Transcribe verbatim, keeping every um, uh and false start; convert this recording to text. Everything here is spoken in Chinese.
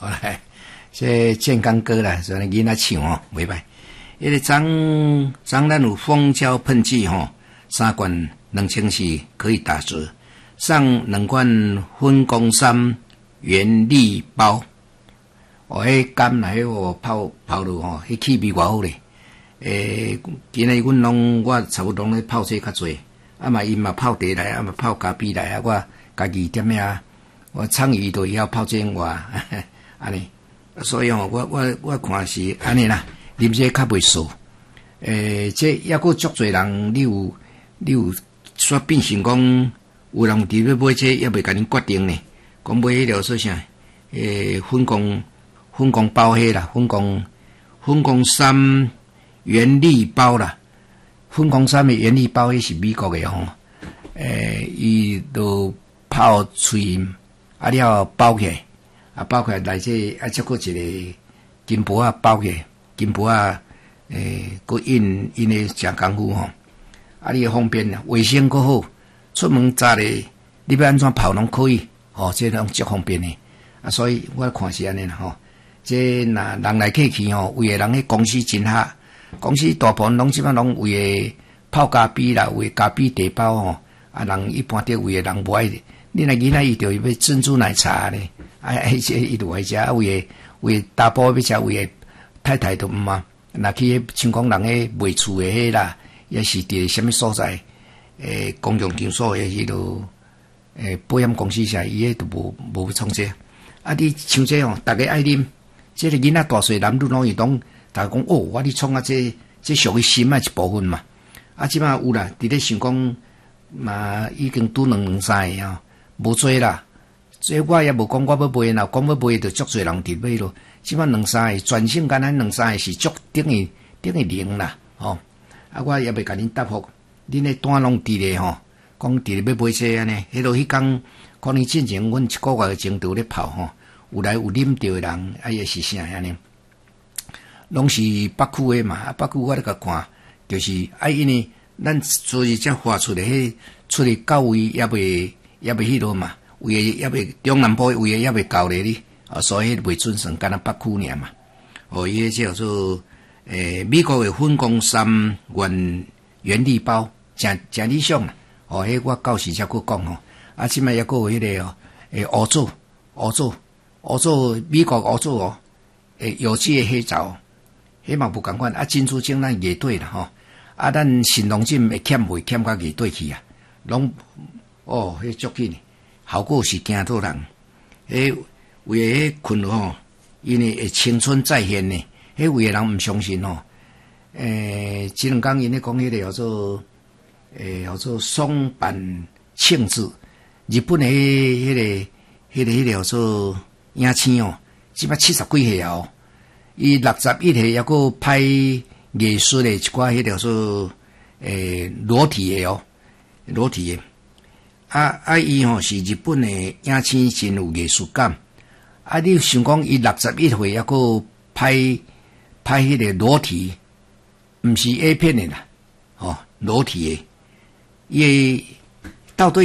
好来，这健康歌啦，所以囡仔唱哦，袂歹。迄个张张咱有蜂胶喷剂吼，三罐两千四可以打折，上两罐分工三原力包。哦，迄甘来迄个泡泡落吼，迄气味偌好咧。诶，今日阮拢我差不多咧泡这较济，啊嘛因嘛泡茶来，啊嘛泡咖啡来啊，我家己点遐，我创意都要泡这我安尼，所以吼、哦，我我我看是安尼啦。啉这较袂熟，诶、欸，这抑阁足侪人，你有你有煞变成讲，有人伫要买这也袂甲恁决定呢。讲买迄条说啥？诶、欸，粉工粉工包迄啦，粉工粉工三原力包啦，粉工三的原力包迄是美国的吼，诶、欸，伊都泡喙啊了包起来，啊包起来内这啊再阁一个金箔啊包起来。金箔啊，诶，佮印印诶诚功夫吼，啊，你方便啊，卫生佮好，出门早咧，你要安怎泡拢可以，吼、哦，这拢足方便诶，啊，所以我看是安尼啦吼，这若人来客去吼，有诶人迄公司真合，公司大部分拢即摆拢为诶泡咖啡啦，为咖啡茶包吼，啊，人一般伫为诶人无爱，你若囡仔伊着要珍珠奶茶咧，啊，迄些伊着爱食，啊，为诶为大部要食为诶。太太都毋嘛，若去像讲人诶卖厝诶迄啦，也是伫什么所在？诶，公共场所诶迄落，诶，保险公司啥，伊迄都无无创这。啊，你像这吼，逐个爱啉，即个囡仔大细男女拢会当，逐个讲哦，我咧创啊，这这属于心诶一部分嘛。啊，即摆有啦，伫咧想讲嘛，已經拄兩兩三個啊，無多啦。所以我也無講我要賣啦，講要賣就足濟人伫買咯。即擺兩三個全省間咱兩三個是足等於等於零啦，吼、哦！啊，我也袂甲恁答復，恁咧單攏佇咧吼，講佇咧要買這安尼，迄落迄工可能之前阮一個月前就咧泡吼，有來有啉着誒人，啊也是啥安尼，攏是北區誒嘛，啊北區我咧甲看，就是啊因為咱所以才發出來迄出嚟到位也袂也袂迄落嘛，位誒也袂中南部位誒也袂到咧哩。啊，所以袂準算，干那北區爾嘛。哦，伊個叫做誒美國嘅粉工三原原力包，真真理想啦。哦，迄我到時才佫講吼。啊，即擺抑佫有迄個哦，誒歐洲、歐洲、歐洲美國歐洲哦，誒有機嘅黑枣，迄嘛無共款。啊，珍珠精咱熱對啦吼。啊，咱神農針會欠袂欠甲熱對去啊，攏哦，迄足緊，效果是驚到人，迄。為迄困吼，因為會青春再現呢。迄位個人毋相信吼。誒，即兩工因咧講迄個叫做誒叫做松坂慶治，日本誒迄個迄個迄個叫做影星哦，即擺七十幾歲哦，伊六十一歲抑閣拍藝術誒一寡迄個叫做誒裸體誒哦，裸體誒。啊啊，伊吼是日本誒影星，真有藝術感。啊！你想講伊六十一歲抑閣拍拍迄個裸體，毋是 A 片誒啦，吼、哦、裸體誒，伊到底？